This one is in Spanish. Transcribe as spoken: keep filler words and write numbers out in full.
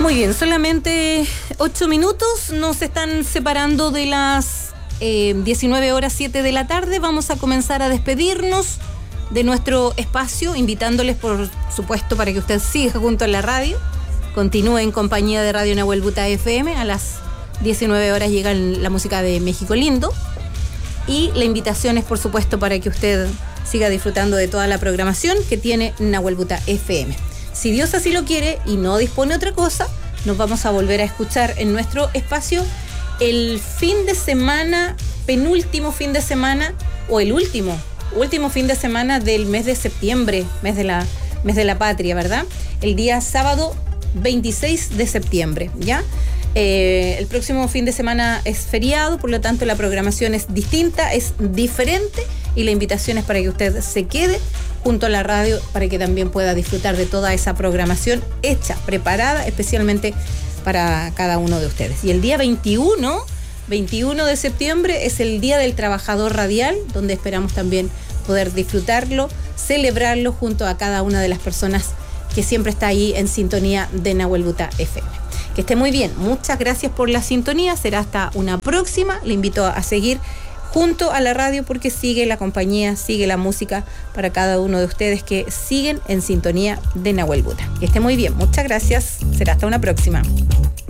Muy bien, solamente ocho minutos nos están separando de las eh, diecinueve horas siete de la tarde. Vamos a comenzar a despedirnos de nuestro espacio, invitándoles, por supuesto, para que usted siga junto a la radio. Continúe en compañía de Radio Nahuel Buta F M. A las diecinueve horas llega la música de México Lindo. Y la invitación es, por supuesto, para que usted siga disfrutando de toda la programación que tiene Nahuel Buta F M. Si Dios así lo quiere y no dispone otra cosa, nos vamos a volver a escuchar en nuestro espacio el fin de semana, penúltimo fin de semana, o el último, último fin de semana del mes de septiembre, mes de la, mes de la patria, ¿verdad? El día sábado veintiséis de septiembre, ¿ya? Eh, el próximo fin de semana es feriado, por lo tanto la programación es distinta, es diferente, y la invitación es para que usted se quede junto a la radio para que también pueda disfrutar de toda esa programación hecha, preparada especialmente para cada uno de ustedes. Y el día veintiuno de septiembre es el Día del Trabajador Radial, donde esperamos también poder disfrutarlo, celebrarlo junto a cada una de las personas que siempre está ahí en sintonía de Nahuel Buta F M. Que esté muy bien, muchas gracias por la sintonía, será hasta una próxima. Le invito a seguir junto a la radio porque sigue la compañía, sigue la música para cada uno de ustedes que siguen en sintonía de Nahuel Buta. Que esté muy bien, muchas gracias, será hasta una próxima.